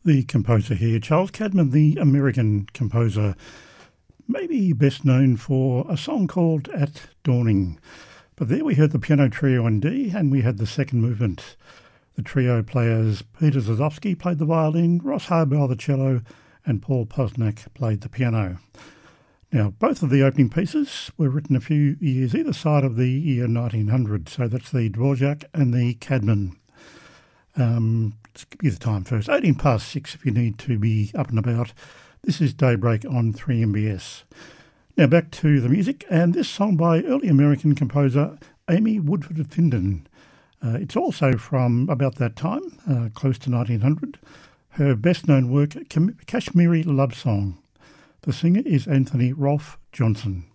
The composer here, Charles Cadman, the American composer, maybe best known for a song called At Dawning. But there we heard the piano trio in D, and we had the second movement. The trio players, Peter Zazowski played the violin, Ross Harbell the cello, and Paul Posnack played the piano. Now, both of the opening pieces were written a few years either side of the year 1900, so that's the Dvorak and the Cadman. Let's give you the time first. 18 past 6 if you need to be up and about. This is Daybreak on 3MBS. Now back to the music, and this song by early American composer Amy Woodford Finden. It's also from about that time, close to 1900. Her best-known work, Kashmiri Love Song. The singer is Anthony Rolfe Johnson.